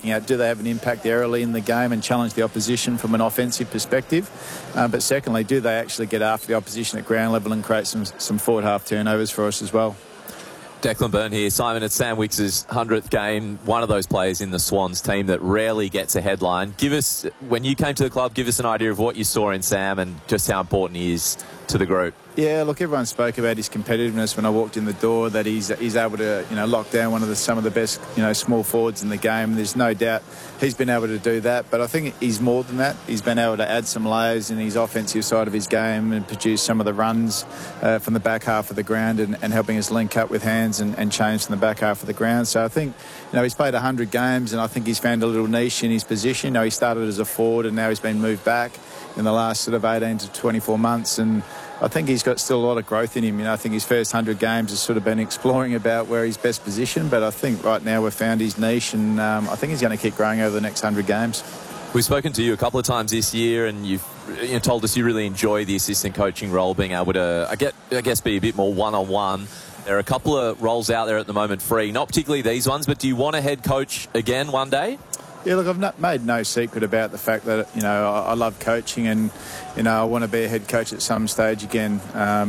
looking at, do they have an impact early in the game and challenge the opposition from an offensive perspective? But secondly, do they actually get after the opposition at ground level and create some forward half turnovers for us as well? Declan Byrne here. Simon, it's Sam Wicks' 100th game, one of those players in the Swans team that rarely gets a headline. Give us, when you came to the club, give us an idea of what you saw in Sam and just how important he is to the group. Yeah, look, everyone spoke about his competitiveness when I walked in the door, that he's able to, lock down some of the best, small forwards in the game. There's no doubt he's been able to do that, but I think he's more than that. He's been able to add some layers in his offensive side of his game and produce some of the runs from the back half of the ground and helping us link up with hands and change from the back half of the ground. So I think, he's played 100 games and I think he's found a little niche in his position. He started as a forward and now he's been moved back in the last sort of 18 to 24 months, and I think he's got still a lot of growth in him. I think his first 100 games has sort of been exploring about where he's best positioned, but I think right now we've found his niche, and I think he's going to keep growing over the next 100 games. We've spoken to you a couple of times this year, and you've told us you really enjoy the assistant coaching role, being able to, I guess, be a bit more one-on-one. There are a couple of roles out there at the moment free, not particularly these ones, but do you want a head coach again one day? Yeah, look, I've made no secret about the fact that, I love coaching and, I want to be a head coach at some stage again. I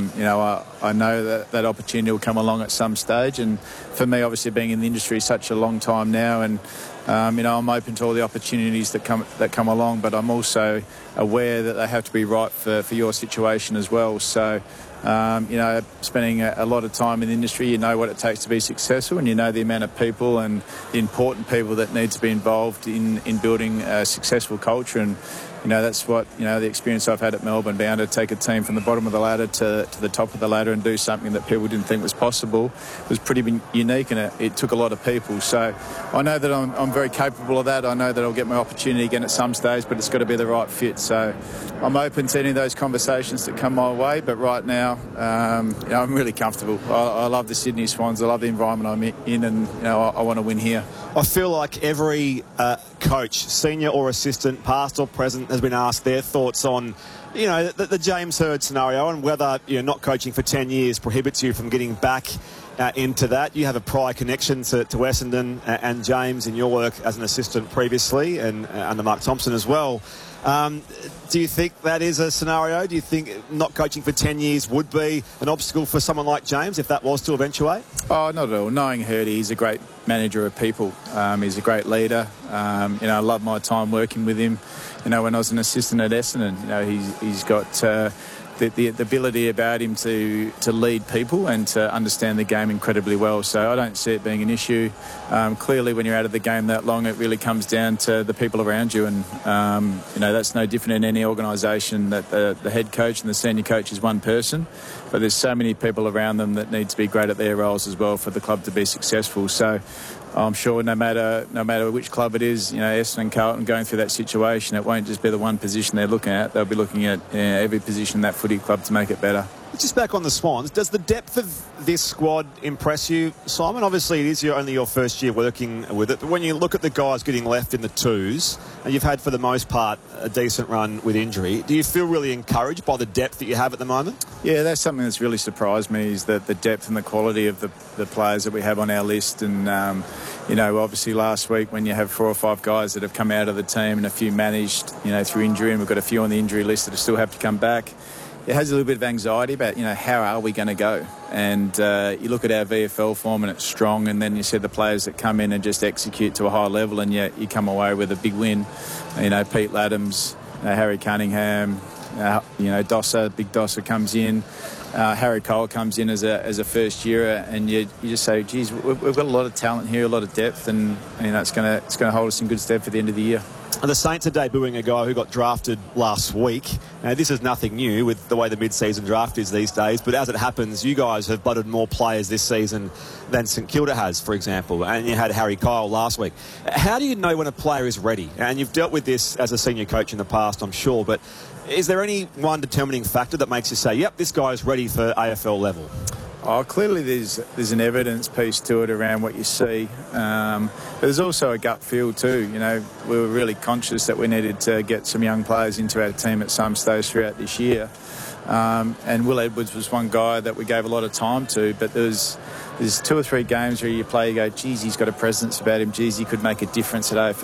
know that opportunity will come along at some stage, and for me, obviously, being in the industry such a long time now, and, I'm open to all the opportunities that come along, but I'm also aware that they have to be right for your situation as well. So, spending a lot of time in the industry, you know what it takes to be successful, and you know the amount of people and the important people that need to be involved in building a successful culture. And that's what the experience I've had at Melbourne, being able to take a team from the bottom of the ladder to the top of the ladder and do something that people didn't think was possible, was pretty unique, and it took a lot of people. So I know that I'm very capable of that. I know that I'll get my opportunity again at some stage, but it's got to be the right fit. So I'm open to any of those conversations that come my way, but right now I'm really comfortable. I love the Sydney Swans. I love the environment I'm in, and I want to win here. I feel like every coach, senior or assistant, past or present, has been asked their thoughts on the James Hird scenario and whether not coaching for 10 years prohibits you from getting back into that. You have a prior connection to Essendon and James in your work as an assistant previously, and under Mark Thompson as well. Do you think that is a scenario? Do you think not coaching for 10 years would be an obstacle for someone like James if that was to eventuate? Oh, not at all. Knowing Hird, he's a great manager of people. He's a great leader. I love my time working with him. When I was an assistant at Essendon, he's got the ability about him to lead people and to understand the game incredibly well. So I don't see it being an issue. Clearly, when you're out of the game that long, it really comes down to the people around you. And, that's no different in any organisation, that the head coach and the senior coach is one person. But there's so many people around them that need to be great at their roles as well for the club to be successful. So I'm sure no matter which club it is, Essendon and Carlton going through that situation, it won't just be the one position they're looking at. They'll be looking at every position in that footy club to make it better. Just back on the Swans, does the depth of this squad impress you, Simon? Obviously, it is only your first year working with it, but when you look at the guys getting left in the twos, and you've had for the most part a decent run with injury, do you feel really encouraged by the depth that you have at the moment? Yeah, that's something that's really surprised me, is that the depth and the quality of the players that we have on our list. And obviously last week when you have 4 or 5 guys that have come out of the team and a few managed through injury, and we've got a few on the injury list that still have to come back, it has a little bit of anxiety about, how are we going to go? And you look at our VFL form and it's strong, and then you see the players that come in and just execute to a high level, and yet you come away with a big win. Pete Laddams, Harry Cunningham, Big Dosser comes in. Harry Cole comes in as a first year, and you just say, geez, we've got a lot of talent here, a lot of depth, and it's going to hold us in good stead for the end of the year. And the Saints are debuting a guy who got drafted last week. Now, this is nothing new with the way the mid-season draft is these days, but as it happens, you guys have butted more players this season than St Kilda has, for example, and you had Harry Kyle last week. How do you know when a player is ready? And you've dealt with this as a senior coach in the past, I'm sure, but is there any one determining factor that makes you say, yep, this guy's ready for AFL level? Oh, clearly there's an evidence piece to it around what you see. But there's also a gut feel too. We were really conscious that we needed to get some young players into our team at some stage throughout this year. And Will Edwards was one guy that we gave a lot of time to, but there's 2 or 3 games where you play, you go, geez, he's got a presence about him, geez, he could make a difference at AFL